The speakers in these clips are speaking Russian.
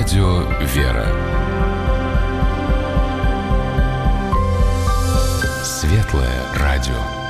Радио «Вера». Светлое радио.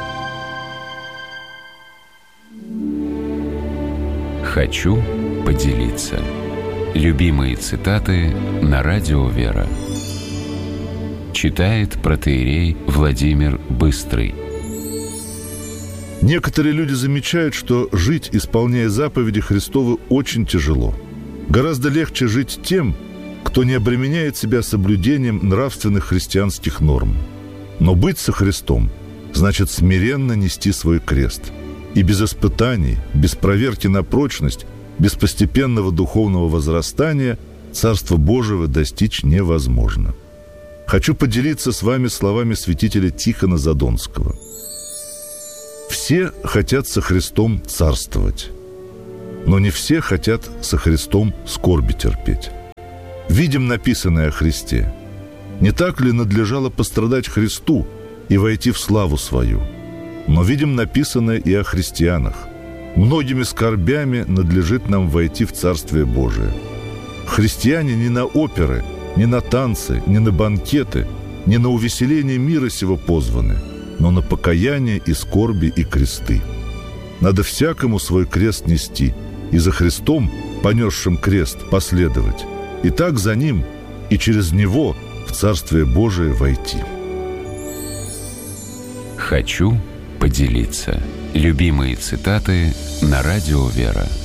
Хочу поделиться. Любимые цитаты на Радио «Вера». Читает протоиерей Владимир Быстрый. Некоторые люди замечают, что жить, исполняя заповеди Христовы, очень тяжело. Гораздо легче жить тем, кто не обременяет себя соблюдением нравственных христианских норм. Но быть со Христом значит смиренно нести свой крест. И без испытаний, без проверки на прочность, без постепенного духовного возрастания Царства Божьего достичь невозможно. Хочу поделиться с вами словами святителя Тихона Задонского. Все хотят со Христом царствовать, но не все хотят со Христом скорби терпеть. Видим написанное о Христе. Не так ли надлежало пострадать Христу и войти в славу свою? Но видим написанное и о христианах. Многими скорбями надлежит нам войти в Царствие Божие. Христиане не на оперы, не на танцы, не на банкеты, не на увеселение мира сего позваны, но на покаяние и скорби и кресты. Надо всякому свой крест нести, и за Христом, понесшим крест, последовать, и так за Ним, и через Него в Царствие Божие войти. Хочу поделиться. Любимые цитаты на Радио «Вера».